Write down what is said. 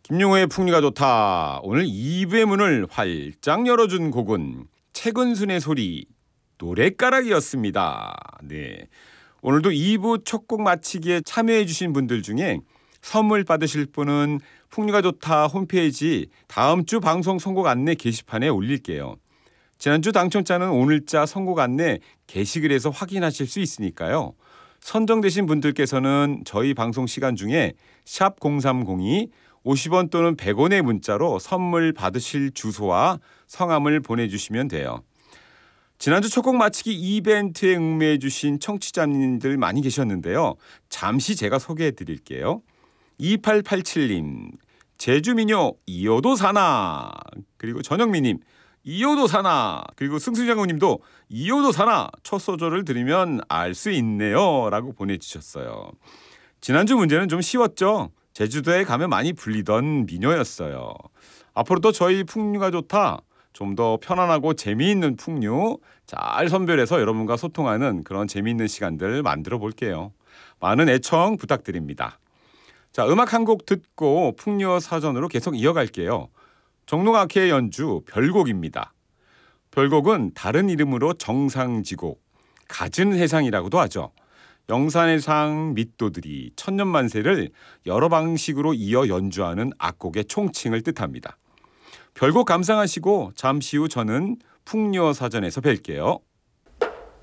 김용호의 풍류가 좋다. 오늘 2부의 문을 활짝 열어준 곡은 최근순의 소리 노랫가락이었습니다. 네, 오늘도 2부 첫 곡 마치기에 참여해 주신 분들 중에 선물 받으실 분은 풍류가 좋다 홈페이지 다음 주 방송 선곡 안내 게시판에 올릴게요. 지난주 당첨자는 오늘자 선곡 안내 게시글에서 확인하실 수 있으니까요. 선정되신 분들께서는 저희 방송 시간 중에 샵 0302 50원 또는 100원의 문자로 선물 받으실 주소와 성함을 보내주시면 돼요. 지난주 첫 곡 마치기 이벤트에 응모해 주신 청취자님들 많이 계셨는데요. 잠시 제가 소개해 드릴게요. 2887님, 제주미녀 이효도 사나, 그리고 전영미님 이효도 사나, 그리고 승수장군님도 이효도 사나 첫 소절을 들으면 알 수 있네요 라고 보내주셨어요. 지난주 문제는 좀 쉬웠죠. 제주도에 가면 많이 불리던 미녀였어요. 앞으로도 저희 풍류가 좋다, 좀 더 편안하고 재미있는 풍류 잘 선별해서 여러분과 소통하는 그런 재미있는 시간들 만들어 볼게요. 많은 애청 부탁드립니다. 자, 음악 한 곡 듣고 풍류어 사전으로 계속 이어갈게요. 정동학회의 연주 별곡입니다. 별곡은 다른 이름으로 정상지곡, 갖은 해상이라고도 하죠. 영산해상 밑도들이 천년만세를 여러 방식으로 이어 연주하는 악곡의 총칭을 뜻합니다. 별곡 감상하시고 잠시 후 저는 풍류어 사전에서 뵐게요.